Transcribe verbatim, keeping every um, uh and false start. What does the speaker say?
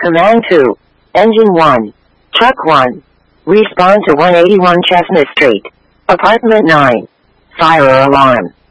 Command two. Engine one. Truck one. Respond to one eighty-one Chestnut Street. Apartment nine. Fire alarm.